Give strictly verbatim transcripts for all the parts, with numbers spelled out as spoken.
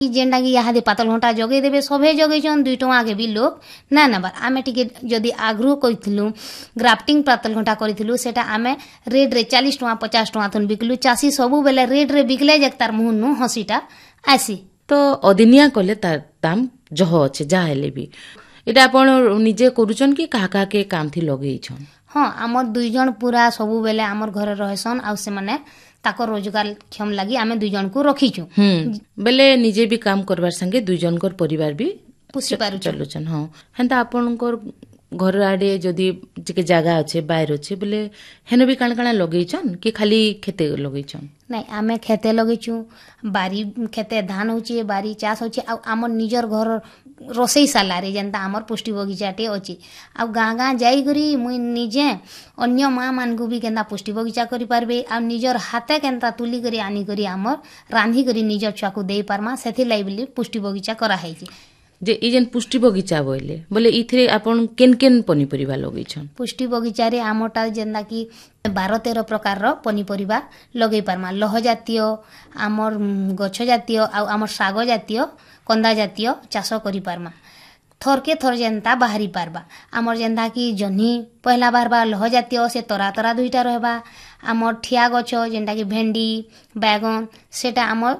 जेनटा कि यहाँ पातल घंटा जगै देबे सभे जगैछन दुई टଙ୍କା के भी लोग ना नबार आमे टिके जदि आग्रह करिथिलु ग्राफ्टिंग पातल घंटा करिथिलु सेटा आमे रेट रे चालीस टଙ୍କା पचास टଙ୍କା थन बिकलु चासी सबु बेले रेट रे बिकले जक तार मुहनु हसीटा आसी तो अदिनिया कले तार दाम जह अच्छे जा हेले भी एटा आपण निजे करूछन कि काहा काहा के काम थी लगेइछन हां हमर दुई जन पूरा सबु बेले हमर घरे रहसन आ से माने ताको रोजगार क्षम लगी आमे दुई जन को रखीछु हम्म बेले निजे भी काम करबार संगे दुई जन कर परिवार भी पुसी पारु चलुछन हां हेंता आपनकर घर आडे जदि जे जगह अच्छे बाहर अच्छे बोले हेन भी काण काण लगेइछन कि खाली खेते लगेइछन नहीं आमे खेते लगेछु बारी खेते धान होची बारी चाष होची आ हमर निजर घर रोसई सालारे जेंता हमर पुष्टि बगीचाटे अछि आ गाँ गाँ जाई करी मुई निजे अन्य माँ मान को भी केंता पुष्टि बगीचा करि पारबे आ निजर हाथे केंता तुली करी आनी करी हमर रांधी करी निजर छुआ को देई पारमा सेथि लाई बिली पुष्टि बगीचा करा हैछि जे ई जेन पुष्टि बगीचा बोले बोले इथरे आपण केन केन पनीपरिबा लगेइछन पुष्टि बगीचा रे आमटा जेंदा कि बारह तेरह प्रकार रो पनीपरिबा लगेई पारमा लह जातीय आमर गछ जातीय आ आमर साग जातीय कंदा जातीय चाष करि पारमा थर के थर जेंता बाहरी पारबा आमर जेंदा कि जन्ही पहला बारबा लह जातीय से तरा तरा दुईटा रहबा आमर ठिया गछ जेंटा कि भेंडी बैगन सेटा आमर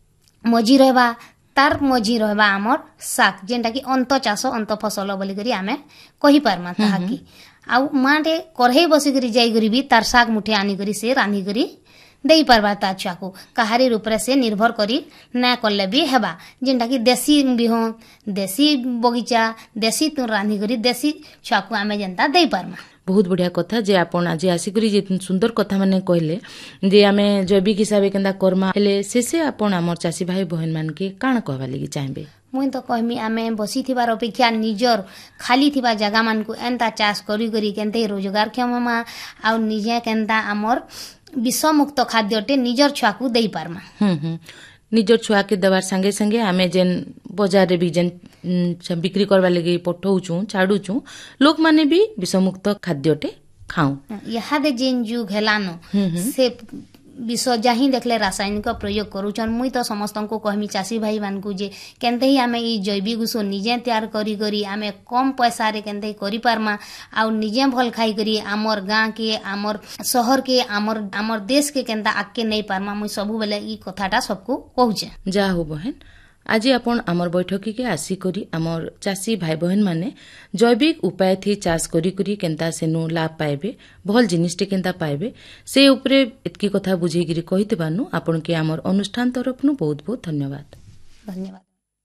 मजी रहबा तार मझी रहबा आमर साग जेंटा कि अंत चाष अंत फसल बोली करी आमे कहि पारमा ताहा कि आ माटे करहे बसी करी जाई करी भी तार साग मुठे आनी करी से रानी करी देई पारबा ता छुआ को कहारी ऊपर से निर्भर करी ना करले भी हेबा जेंटा कि देसी बिहन देसी बगीचा देसी तु रानी करी देसी छुआ को आमे जेंता देई पारमा बहुत बढ़िया कथा जे आपण आज आसिकरी जे सुंदर कथा माने कहले जे आमे जैविक हिसाब केंदा कर्मा हेले से से आपण हमर चासी भाई बहन मान के काण कहबा लागि चाहबे मुई तो कहमी आमे बसी थिबार अपेक्षा निजर खाली थिबा जगह मान को एंता चाष करी करी केंते रोजगार क्षममा आ निजे केंता हमर विषमुक्त खाद्यटे निजर छुआ को देई पारमा हम्म हम्म निजर छुआ के देवार संगे संगे आमे जेन बाजार रे भी जेन बिक्री करबा लगी पठौछु छाडुछु लोक माने भी विषमुक्त खाद्यटे खाऊ यहाँ दे जेन जुग हेलानो से विष जाही देखले रासायनिक प्रयोग करूछन मुई तो समस्त को कहमी चासी भाई मान को जे केनते ही आमे ई जैविक गुसो निजे तैयार करी करी आमे कम पैसा रे केनते करि पारमा आ निजे भल खाई करी हमर गां के हमर शहर के हमर हमर देश के केनता आके नै पारमा मुई सब बेले ई कथाटा सबको कहूचे जा हो बहन आज आपण आमर बैठकी के आसी करी आमर चासी भाई बहन माने जैविक उपाय थी चाष करी करी केंता सेनु लाभ पाइबे भल जिनिसटे केंता पाइबे से ऊपरे एतकी कथा बुझे गिरी कहिते बानु आपण के आमर अनुष्ठान तरफनु बहुत बहुत धन्यवाद धन्यवाद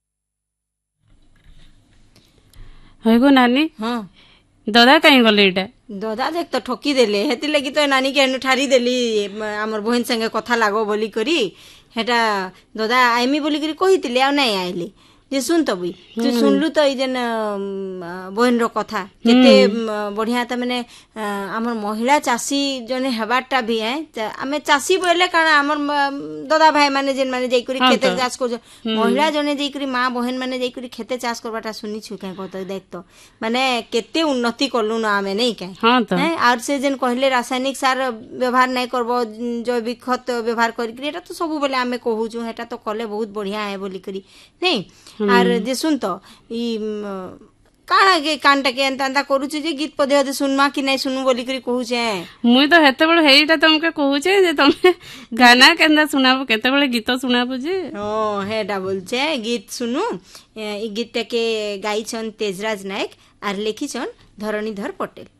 होइगो नानी हां दादा कहीं गले एटा दादा देख तो ठकी देले हेति लगी तो नानी के एनु ठारी देली हमर बहन संगे कथा लागो बोली करी हेटा दादा आइमी बोली करी कहितिले आ नै आइली जे सुन तो भी तू सुनलु तो इजन बहन रो कथा केते बढ़िया त माने हमर महिला चासी जने हेबाटा भी है आमे चासी बोले कारण हमर दादा भाई माने जेन माने जाई करी खेते चाष कर महिला जने जाई करी मां बहन माने जाई करी खेते चाष करबाटा सुनी छु काय कहत देख तो माने केते उन्नति करलु ना आमे नै काय हां तो है और से जेन कहले रासायनिक सार व्यवहार नै करबो जैविक खत व्यवहार करी करी एटा तो सब बोले आमे कहू छु हेटा तो कले बहुत बढ़िया है बोली करी नै आर जे सुन तो ई काना के कानटा के एंता एंता करू जे गीत पदे दे सुनमा कि नै सुनु बोली करी कहू छे मुई तो हेते बड़ हेइटा तुमके कहू छे जे तुमे गाना केंदा सुनाबो केते बड़ गीत सुनाबो जे ओ हेडा बोल छे गीत सुनु ई गीत के गाई छन तेजराज नायक आर लेखी छन धरणीधर पटेल।